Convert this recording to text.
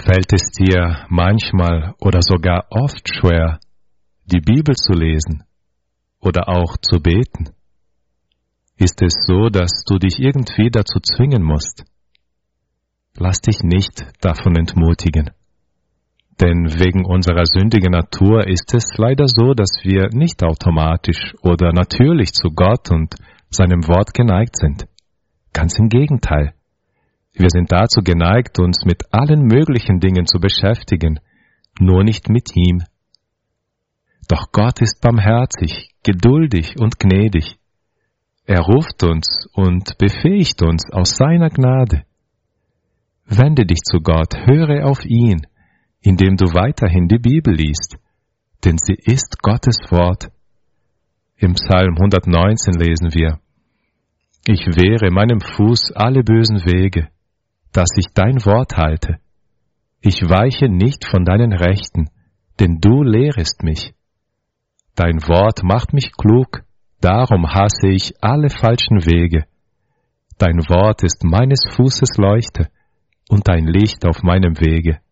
Fällt es dir manchmal oder sogar oft schwer, die Bibel zu lesen oder auch zu beten? Ist es so, dass du dich irgendwie dazu zwingen musst? Lass dich nicht davon entmutigen. Denn wegen unserer sündigen Natur ist es leider so, dass wir nicht automatisch oder natürlich zu Gott und seinem Wort geneigt sind. Ganz im Gegenteil. Wir sind dazu geneigt, uns mit allen möglichen Dingen zu beschäftigen, nur nicht mit ihm. Doch Gott ist barmherzig, geduldig und gnädig. Er ruft uns und befähigt uns aus seiner Gnade. Wende dich zu Gott, höre auf ihn, indem du weiterhin die Bibel liest, denn sie ist Gottes Wort. Im Psalm 119 lesen wir: Ich wehre meinem Fuß alle bösen Wege, dass ich dein Wort halte. Ich weiche nicht von deinen Rechten, denn du lehrest mich. Dein Wort macht mich klug, darum hasse ich alle falschen Wege. Dein Wort ist meines Fußes Leuchte und ein Licht auf meinem Wege.